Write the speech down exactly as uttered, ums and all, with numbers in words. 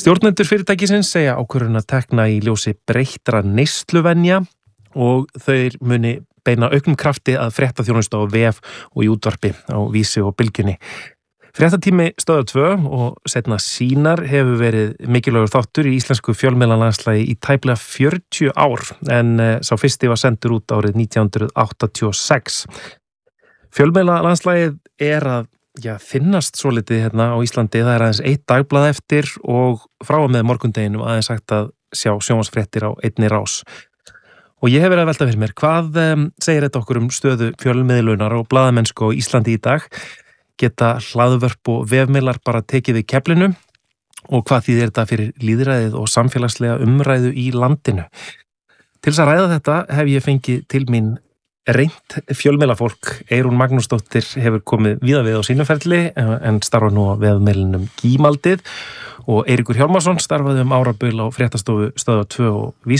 Stjórnendur fyrirtækisins segja ákvörðunina tekna í ljósi breyttra neysluvenja og þeir muni beina auknum krafti að fréttaþjónustu á vef og í útvarpi á Vísi og Bylgjunni. Fréttatími Stöðvar tvö og seinna Sýnar hefur verið mikilvægur þáttur í íslensku fjölmiðlalandslagi í tæplega fjörutíu ár en sá fyrsti var sendur út árið nítján hundruð áttatíu og sex. Fjölmiðlalandslagið er að já, finnast svolítið hérna á Íslandi, það er aðeins eitt dagblað eftir og frá og með morgundeginum aðeins sagt að sjá sjónvarpsfréttir á einni rás. Og ég hef verið að velta fyrir mér, hvað um, segir þetta okkur um stöðu fjölmiðlunar og blaðamennsku á Íslandi í dag? Geta hlaðvörp og vefmiðlar bara tekið við keflinu og hvað þýðir þetta fyrir lýðræðið og samfélagslega umræðu í landinu? Til þess að ræða þetta hef ég fengið til mín reynt fjölmiðlafólk. Eyrún Magnúsdóttir hefur komið víða við á sínum ferli en starfar nú á vefmiðlinum Gímaldið og Eiríkur Hjálmarsson starfaði um árabil á fréttastofu Stöðvar tvö og Vísi.